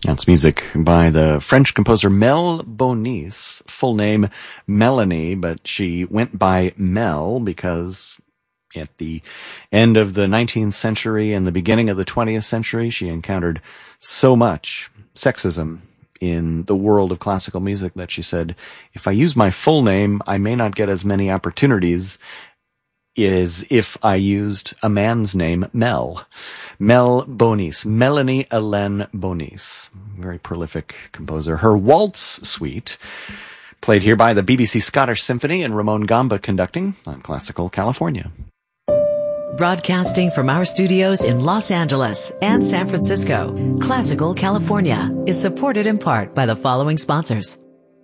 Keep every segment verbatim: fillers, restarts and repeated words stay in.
That's music by the French composer Mel Bonis, full name Melanie, but she went by Mel because at the end of the nineteenth century and the beginning of the twentieth century, she encountered so much sexism in the world of classical music that she said, if I use my full name, I may not get as many opportunities as if I used a man's name, Mel. Mel Bonis, Melanie Hélène Bonis, very prolific composer. Her Waltz Suite, played here by the B B C Scottish Symphony and Ramon Gamba conducting on Classical California. Broadcasting from our studios in Los Angeles and San Francisco, Classical California is supported in part by the following sponsors.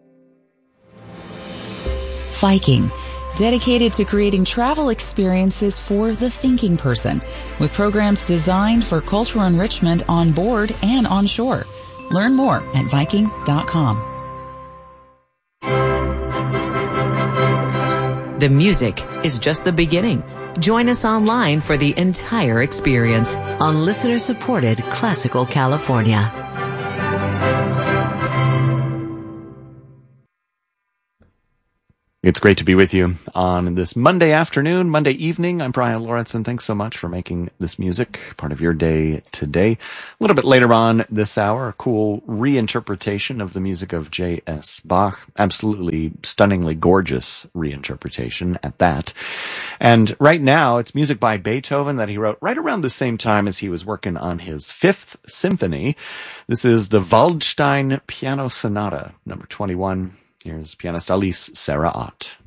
Viking, dedicated to creating travel experiences for the thinking person, with programs designed for cultural enrichment on board and on shore. Learn more at Viking dot com. The music is just the beginning. Join us online for the entire experience on listener-supported Classical California. It's great to be with you on this Monday afternoon, Monday evening. I'm Brian Lauritsen. Thanks so much for making this music part of your day today. A little bit later on this hour, a cool reinterpretation of the music of J S Bach. Absolutely stunningly gorgeous reinterpretation at that. And right now, it's music by Beethoven that he wrote right around the same time as he was working on his Fifth Symphony. This is the Waldstein Piano Sonata, number twenty-one. Here's pianist Alice Sarah Ott.